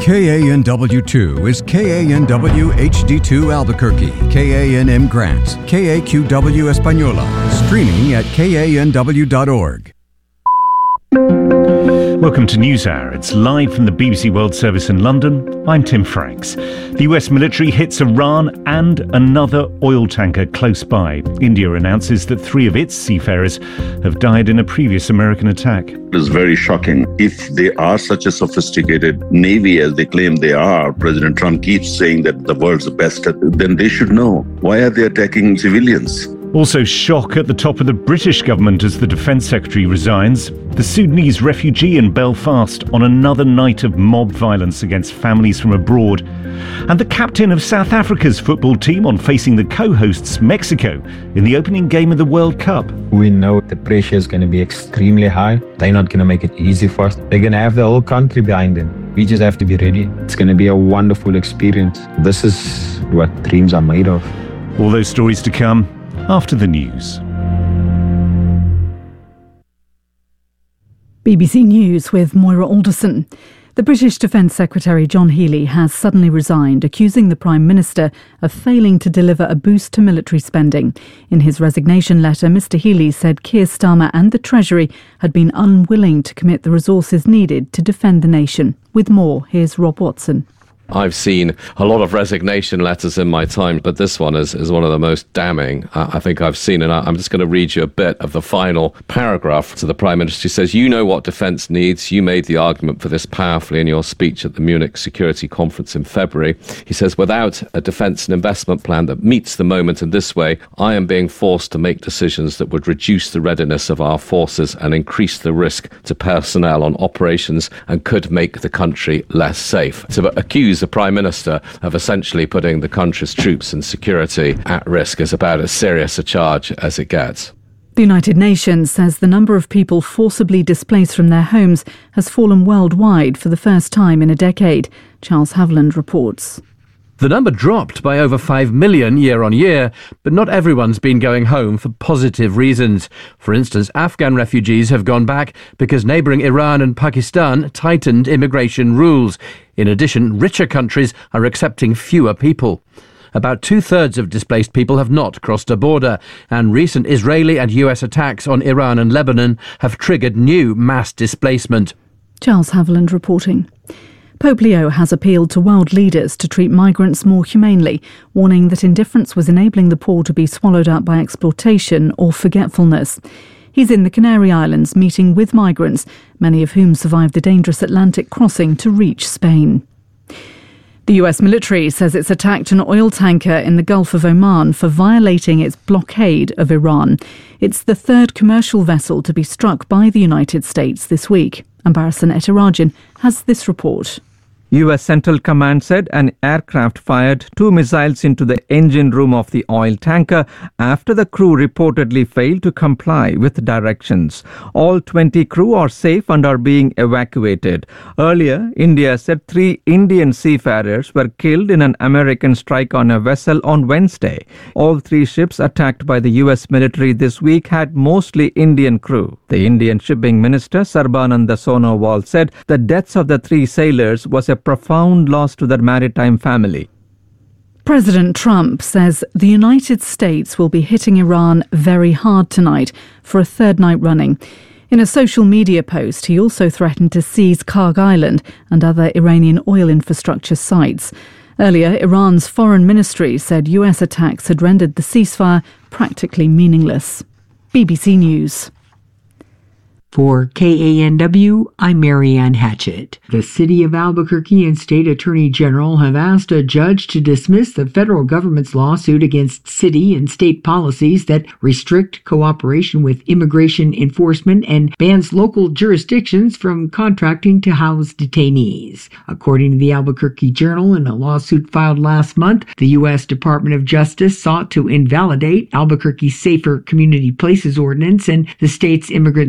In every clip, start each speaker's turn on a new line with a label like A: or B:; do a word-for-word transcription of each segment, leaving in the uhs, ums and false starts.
A: K A N W two is K A N W H D two Albuquerque, K A N M Grants, K A Q W Española, streaming at K A N W dot org.
B: Welcome to NewsHour. It's live from the B B C World Service in London. I'm Tim Franks. The U S military hits Iran and another oil tanker close by. India announces that three of its seafarers have died in a previous American attack.
C: It is very shocking. If they are such a sophisticated navy as they claim they are, President Trump keeps saying that the world's the best, then they should know. Why are they attacking civilians?
B: Also shock at the top of the British government as the Defence Secretary resigns. The Sudanese refugee in Belfast on another night of mob violence against families from abroad. And the captain of South Africa's football team on facing the co-hosts Mexico in the opening game of the World Cup.
D: We know the pressure is going to be extremely high. They're not going to make it easy for us. They're going to have the whole country behind them. We just have to be ready. It's going to be a wonderful experience. This is what dreams are made of.
B: All those stories to come after the news.
E: B B C News with Moira Alderson. The British Defence Secretary John Healey has suddenly resigned, accusing the Prime Minister of failing to deliver a boost to military spending. In his resignation letter, Mr Healey said Keir Starmer and the Treasury had been unwilling to commit the resources needed to defend the nation. With more, here's Rob Watson.
F: I've seen a lot of resignation letters in my time, but this one is, is one of the most damning uh, I think I've seen. And I, I'm just going to read you a bit of the final paragraph to the Prime Minister. He says, "You know what defence needs. You made the argument for this powerfully in your speech at the Munich Security Conference in February." He says, "Without a defence and investment plan that meets the moment in this way, I am being forced to make decisions that would reduce the readiness of our forces and increase the risk to personnel on operations and could make the country less safe." To accuse the Prime Minister of essentially putting the country's troops and security at risk is about as serious a charge as it gets.
E: The United Nations says the number of people forcibly displaced from their homes has fallen worldwide for the first time in a decade. Charles Haviland reports.
G: The number dropped by over five million year on year, but not everyone's been going home for positive reasons. For instance, Afghan refugees have gone back because neighbouring Iran and Pakistan tightened immigration rules. In addition, richer countries are accepting fewer people. About two-thirds of displaced people have not crossed a border, and recent Israeli and U S attacks on Iran and Lebanon have triggered new mass displacement.
E: Charles Haviland reporting. Pope Leo has appealed to world leaders to treat migrants more humanely, warning that indifference was enabling the poor to be swallowed up by exploitation or forgetfulness. He's in the Canary Islands meeting with migrants, many of whom survived the dangerous Atlantic crossing to reach Spain. The U S military says it's attacked an oil tanker in the Gulf of Oman for violating its blockade of Iran. It's the third commercial vessel to be struck by the United States this week. Ambarasan Etirajan has this report.
H: U S Central Command said an aircraft fired two missiles into the engine room of the oil tanker after the crew reportedly failed to comply with directions. All twenty crew are safe and are being evacuated. Earlier, India said three Indian seafarers were killed in an American strike on a vessel on Wednesday. All three ships attacked by the U S military this week had mostly Indian crew. The Indian shipping minister, Sarbananda Sonowal, said the deaths of the three sailors was a profound loss to their maritime family.
E: President Trump says the United States will be hitting Iran very hard tonight for a third night running. In a social media post, he also threatened to seize Karg Island and other Iranian oil infrastructure sites. Earlier, Iran's foreign ministry said U S attacks had rendered the ceasefire practically meaningless. B B C News.
I: For K A N W, I'm Marianne Hatchett. The City of Albuquerque and State Attorney General have asked a judge to dismiss the federal government's lawsuit against city and state policies that restrict cooperation with immigration enforcement and bans local jurisdictions from contracting to house detainees. According to the Albuquerque Journal, in a lawsuit filed last month, the U S Department of Justice sought to invalidate Albuquerque's Safer Community Places Ordinance and the state's Immigrant Safety Act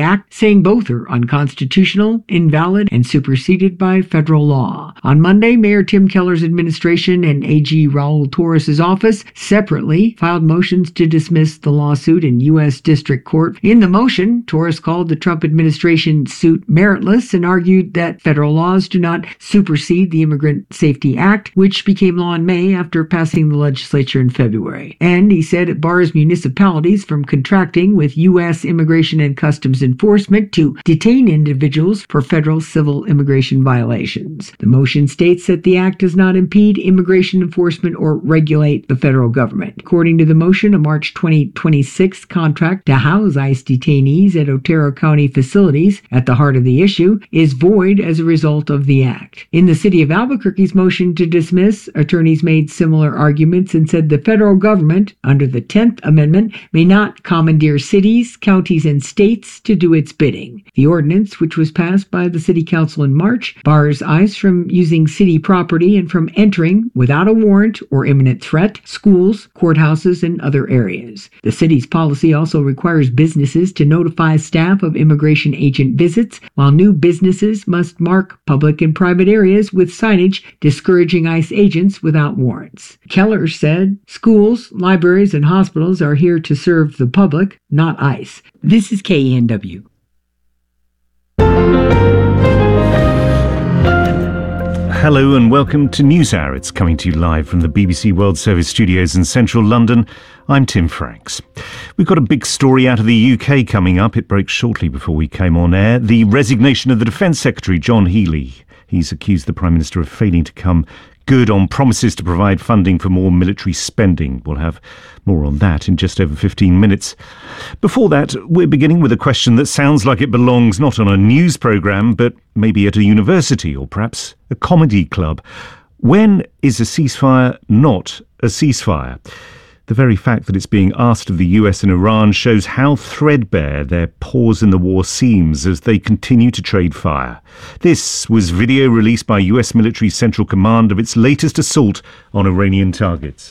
I: Act, saying both are unconstitutional, invalid, and superseded by federal law. On Monday, Mayor Tim Keller's administration and A G Raul Torres' office separately filed motions to dismiss the lawsuit in U S District Court. In the motion, Torres called the Trump administration suit meritless and argued that federal laws do not supersede the Immigrant Safety Act, which became law in May after passing the legislature in February. And he said it bars municipalities from contracting with U S Immigration and Customs Enforcement to detain individuals for federal civil immigration violations. The motion states that the act does not impede immigration enforcement or regulate the federal government. According to the motion, a March twenty twenty-six contract to house ICE detainees at Otero County facilities, at the heart of the issue, is void as a result of the act. In the city of Albuquerque's motion to dismiss, attorneys made similar arguments and said the federal government, under the tenth Amendment, may not commandeer cities, counties, and states to do its bidding. The ordinance, which was passed by the city council in March, bars ICE from using city property and from entering, without a warrant or imminent threat, schools, courthouses, and other areas. The city's policy also requires businesses to notify staff of immigration agent visits, while new businesses must mark public and private areas with signage discouraging ICE agents without warrants. Keller said, schools, libraries, and hospitals are here to serve the public, not ICE. This is K E N W.
B: Hello and welcome to NewsHour. It's coming to you live from the B B C World Service studios in central London. I'm Tim Franks. We've got a big story out of the U K coming up. It broke shortly before we came on air. The resignation of the Defence Secretary, John Healey. He's accused the Prime Minister of failing to come good on promises to provide funding for more military spending. We'll have more on that in just over fifteen minutes. Before that, we're beginning with a question that sounds like it belongs not on a news programme, but maybe at a university or perhaps a comedy club. When is a ceasefire not a ceasefire? The very fact that it's being asked of the U S and Iran shows how threadbare their pause in the war seems as they continue to trade fire. This was video released by U S military Central Command of its latest assault on Iranian targets.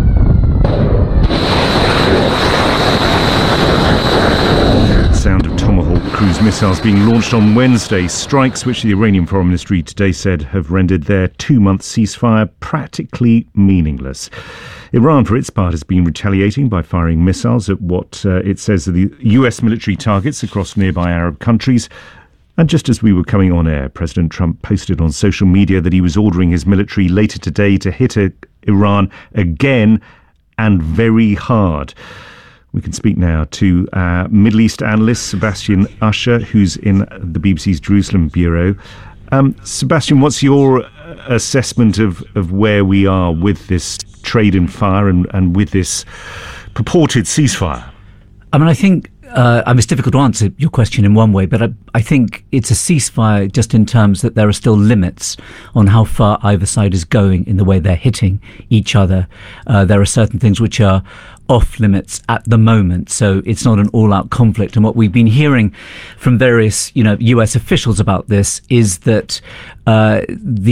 B: Sound of Tomahawk cruise missiles being launched on Wednesday, strikes which the Iranian Foreign Ministry today said have rendered their two-month ceasefire practically meaningless. Iran, for its part, has been retaliating by firing missiles at what uh, it says are the U S military targets across nearby Arab countries. And just as we were coming on air, President Trump posted on social media that he was ordering his military later today to hit a- Iran again and very hard. We can speak now to uh, Middle East analyst Sebastian Usher, who's in the B B C's Jerusalem bureau. Um, Sebastian, what's your assessment of, of where we are with this trade in fire and, and with this purported ceasefire?
J: I mean, I think uh, I mean, it's difficult to answer your question in one way, but I, I think it's a ceasefire just in terms that there are still limits on how far either side is going in the way they're hitting each other. Uh, there are certain things which are off limits at the moment, so it's not an all-out conflict. And what we've been hearing from various, you know, U S officials about this is that uh,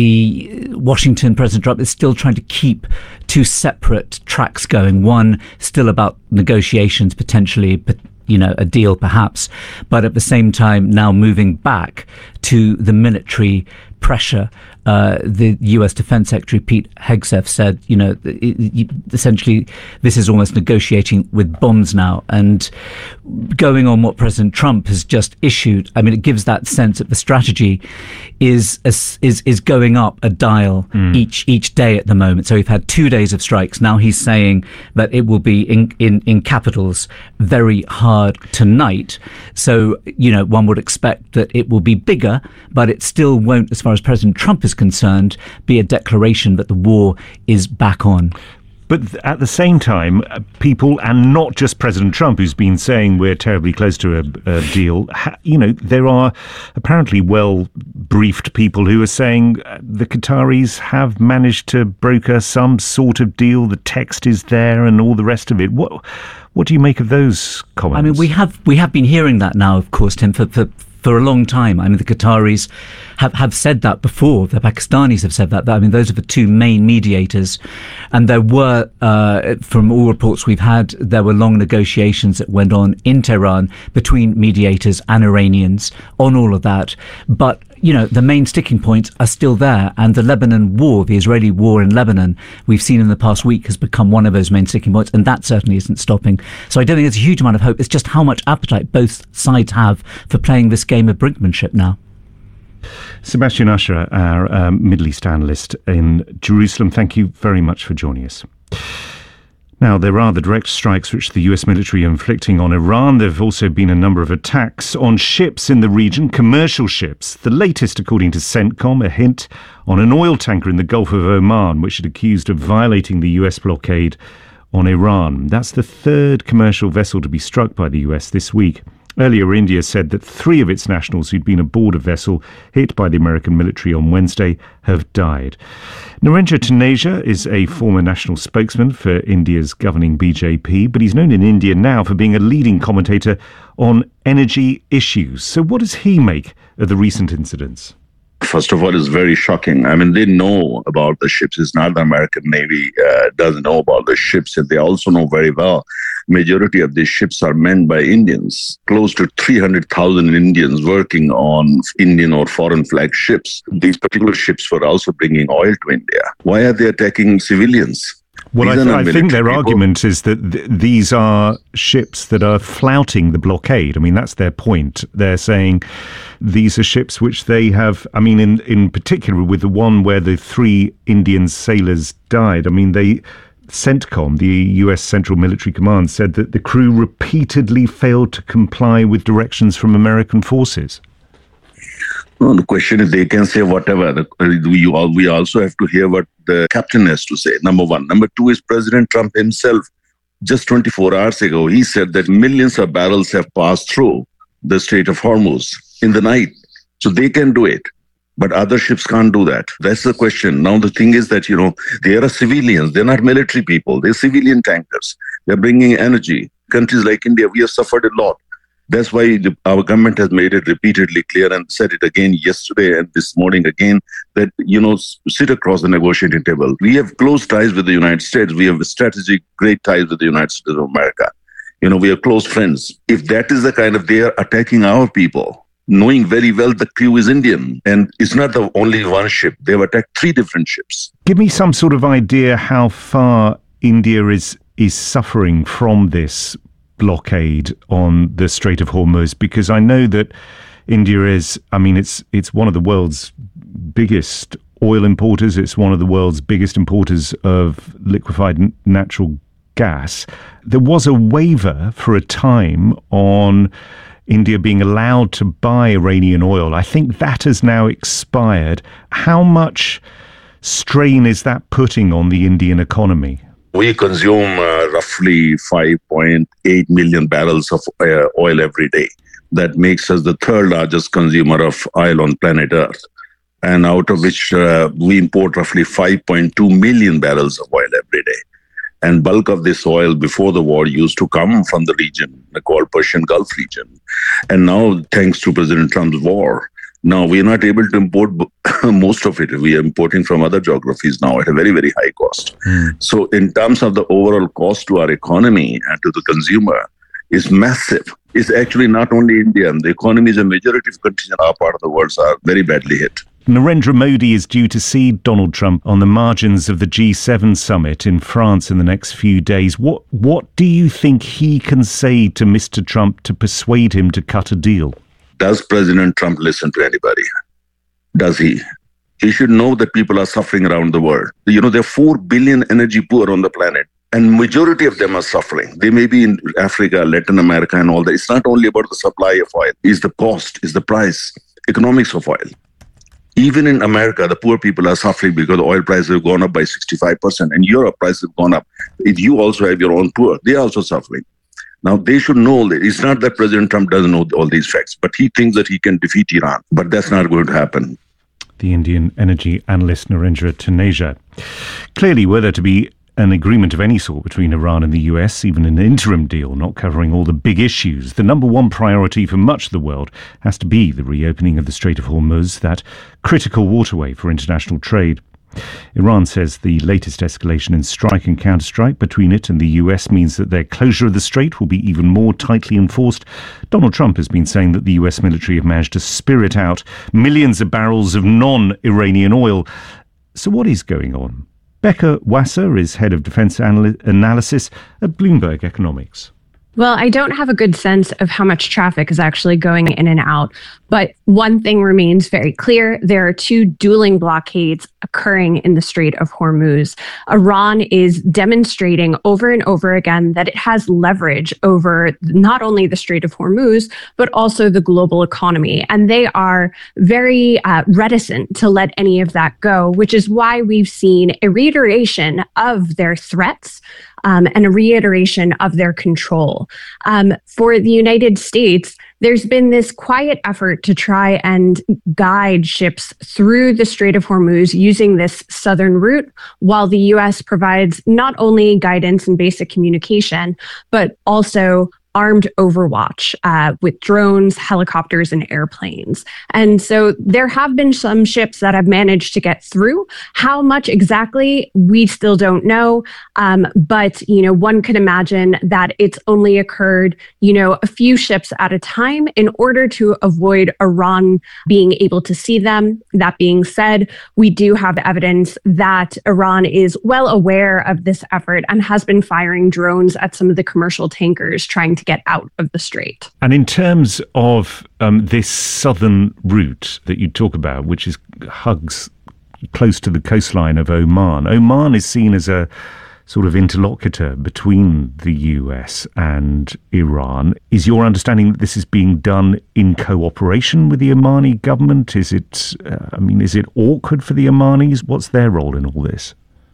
J: the Washington President Trump is still trying to keep two separate tracks going. One still about negotiations, potentially, you know, a deal perhaps, but at the same time now moving back to the military pressure. Uh, the U S Defense Secretary Pete Hegseth said, you know, it, it, essentially this is almost negotiating with bombs now. And going on what President Trump has just issued, I mean, it gives that sense that the strategy is is is going up a dial mm. each each day at the moment. So we've had two days of strikes. Now he's saying that it will be in in, in capitals very hard tonight. So, you know, one would expect that it will be bigger, but it still won't, as far as President Trump is concerned, be a declaration that the war is back on.
B: But at the same time, people, and not just President Trump, who's been saying we're terribly close to a, a deal, ha, you know, there are apparently well-briefed people who are saying the Qataris have managed to broker some sort of deal, the text is there and all the rest of it. What what do you make of those comments?
J: I mean, we have we have been hearing that now, of course, Tim, for, for for a long time. I mean, the Qataris have, have said that before. The Pakistanis have said that. I mean, those are the two main mediators. And there were, uh, from all reports we've had, there were long negotiations that went on in Tehran between mediators and Iranians on all of that. But, you know, the main sticking points are still there. And the Lebanon war, the Israeli war in Lebanon, we've seen in the past week has become one of those main sticking points. And that certainly isn't stopping. So I don't think there's a huge amount of hope. It's just how much appetite both sides have for playing this game of brinkmanship now.
B: Sebastian Usher, our um, Middle East analyst in Jerusalem, thank you very much for joining us. Now, there are the direct strikes which the U S military are inflicting on Iran. There have also been a number of attacks on ships in the region, commercial ships. The latest, according to CENTCOM, a hint on an oil tanker in the Gulf of Oman, which is accused of violating the U S blockade on Iran. That's the third commercial vessel to be struck by the U S this week. Earlier, India said that three of its nationals who'd been aboard a vessel hit by the American military on Wednesday have died. Narendra Taneja is a former national spokesman for India's governing B J P, but he's known in India now for being a leading commentator on energy issues. So what does he make of the recent incidents?
C: First of all, it's very shocking. I mean, they know about the ships. It's not the American Navy uh, doesn't know about the ships, and they also know very well majority of these ships are manned by Indians. Close to three hundred thousand Indians working on Indian or foreign flag ships. These particular ships were also bringing oil to India. Why are they attacking civilians?
B: Well, I, th- I think their people. argument is that th- these are ships that are flouting the blockade. I mean, that's their point. They're saying these are ships which they have, I mean, in, in particular with the one where the three Indian sailors died, I mean, they... CENTCOM, the U S Central Military Command, said that the crew repeatedly failed to comply with directions from American forces.
C: No, the question is they can say whatever. We, we also have to hear what the captain has to say, number one. Number two is President Trump himself. Just twenty-four hours ago, he said that millions of barrels have passed through the Strait of Hormuz in the night. So they can do it. But other ships can't do that. That's the question. Now, the thing is that, you know, they are civilians. They're not military people. They're civilian tankers. They're bringing energy. Countries like India, we have suffered a lot. That's why the, our government has made it repeatedly clear and said it again yesterday and this morning again that, you know, sit across the negotiating table. We have close ties with the United States. We have strategic great ties with the United States of America. You know, we are close friends. If that is the kind of, they are attacking our people, knowing very well the crew is Indian. And it's not the only one ship. They've attacked three different ships.
B: Give me some sort of idea how far India is is suffering from this blockade on the Strait of Hormuz, because I know that India is, I mean, it's it's one of the world's biggest oil importers. It's one of the world's biggest importers of liquefied n- natural gas. There was a waiver for a time on India being allowed to buy Iranian oil. I think that has now expired. How much strain is that putting on the Indian economy?
C: We consume uh, roughly five point eight million barrels of uh, oil every day. That makes us the third largest consumer of oil on planet Earth. And out of which uh, we import roughly five point two million barrels of oil every day. And bulk of this oil before the war used to come from the region, the called Persian Gulf region. And now, thanks to President Trump's war, now we are not able to import most of it. We are importing from other geographies now at a very, very high cost. Mm. So in terms of the overall cost to our economy and to the consumer, is massive. It's actually not only India. The economies, a majority of countries in our part of the world are very badly hit.
B: Narendra Modi is due to see Donald Trump on the margins of the G seven summit in France in the next few days. What what do you think he can say to Mister Trump to persuade him to cut a deal?
C: Does President Trump listen to anybody? Does he? He should know that people are suffering around the world. You know, there are four billion energy poor on the planet, and majority of them are suffering. They may be in Africa, Latin America, and all that. It's not only about the supply of oil. It's the cost, it's the price, economics of oil. Even in America, the poor people are suffering because the oil prices have gone up by sixty-five percent. And Europe prices have gone up. If you also have your own poor, they are also suffering. Now, they should know that it's not that President Trump doesn't know all these facts, but he thinks that he can defeat Iran. But that's not going to happen.
B: The Indian energy analyst Narendra Taneja. Clearly, were there to be an agreement of any sort between Iran and the U S, even an interim deal not covering all the big issues, the number one priority for much of the world has to be the reopening of the Strait of Hormuz, that critical waterway for international trade. Iran says the latest escalation in strike and counterstrike between it and the U S means that their closure of the strait will be even more tightly enforced. Donald Trump has been saying that the U S military have managed to spirit out millions of barrels of non-Iranian oil. So what is going on? Becca Wasser is head of defense anal- analysis at Bloomberg Economics.
K: Well, I don't have a good sense of how much traffic is actually going in and out, but one thing remains very clear. There are two dueling blockades occurring in the Strait of Hormuz. Iran is demonstrating over and over again that it has leverage over not only the Strait of Hormuz, but also the global economy. And they are very uh, reticent to let any of that go, which is why we've seen a reiteration of their threats Um, and a reiteration of their control. Um, for the United States, there's been this quiet effort to try and guide ships through the Strait of Hormuz using this southern route, while the U S provides not only guidance and basic communication, but also armed overwatch uh, with drones, helicopters, and airplanes. And so there have been some ships that have managed to get through. How much exactly, we still don't know. Um, but, you know, one could imagine that it's only occurred, you know, a few ships at a time in order to avoid Iran being able to see them. That being said, we do have evidence that Iran is well aware of this effort and has been firing drones at some of the commercial tankers trying to get out of the strait.
B: And in terms of um, this southern route that you talk about, which is hugs close to the coastline of Oman, Oman is seen as a sort of interlocutor between the U S and Iran. Is your understanding that this is being done in cooperation with the Omani government? Is it, uh, I mean, is it awkward for the Omanis? What's their role in all this?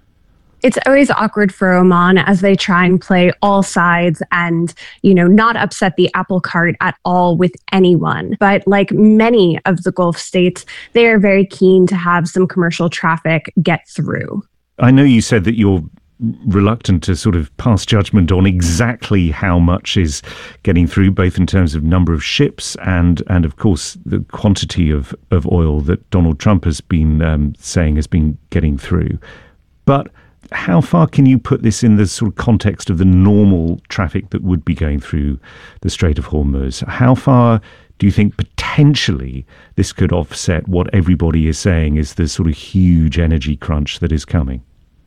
K: It's always awkward for Oman as they try and play all sides and, you know, not upset the apple cart at all with anyone. But like many of the Gulf states, they are very keen to have some commercial traffic get through.
B: I know you said that you're reluctant to sort of pass judgment on exactly how much is getting through, both in terms of number of ships and, and of course, the quantity of, of oil that Donald Trump has been um, saying has been getting through. But how far can you put this in the sort of context of the normal traffic that would be going through the Strait of Hormuz? How far do you think potentially this could offset what everybody is saying is the sort of huge energy crunch that is coming?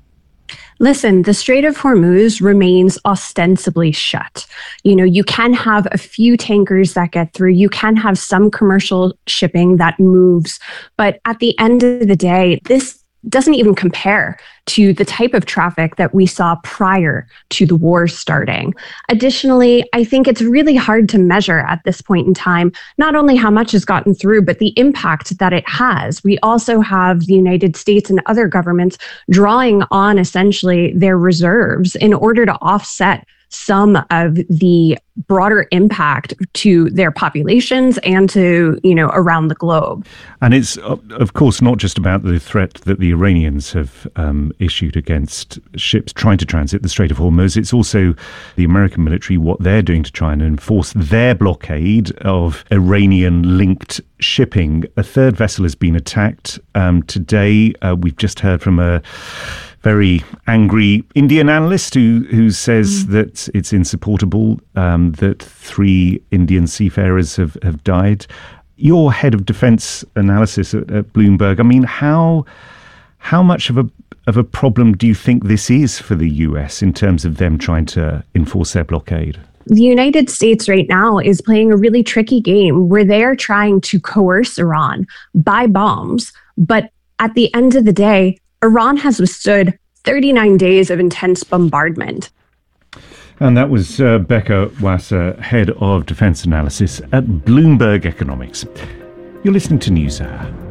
K: Listen, the Strait of Hormuz remains ostensibly shut. You know, you can have a few tankers that get through. You can have some commercial shipping that moves. But at the end of the day, this doesn't even compare to the type of traffic that we saw prior to the war starting. Additionally, I think it's really hard to measure at this point in time, not only how much has gotten through, but the impact that it has. We also have the United States and other governments drawing on essentially their reserves in order to offset some of the broader impact to their populations and to, you know, around the globe.
B: And it's, of course, not just about the threat that the Iranians have um, issued against ships trying to transit the Strait of Hormuz. It's also the American military, what they're doing to try and enforce their blockade of Iranian-linked shipping. A third vessel has been attacked um, today. Uh, we've just heard from a very angry Indian analyst who who says mm. that it's insupportable um, that three Indian seafarers have, have died. You're head of defense analysis at, at Bloomberg. I mean, how how much of a of a problem do you think this is for the U S in terms of them trying to enforce their blockade?
K: The United States right now is playing a really tricky game where they are trying to coerce Iran, buy bombs, but at the end of the day, Iran has withstood thirty-nine days of intense bombardment.
B: And that was uh, Becca Wasser, head of defense analysis at Bloomberg Economics. You're listening to NewsHour.